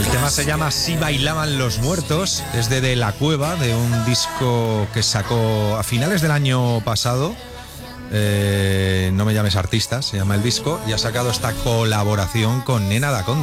El tema se llama Si bailaban los muertos, es de La Cueva, de un disco que sacó a finales del año pasado. No me llames artista, se llama el disco, y ha sacado esta colaboración con Nena Daconda.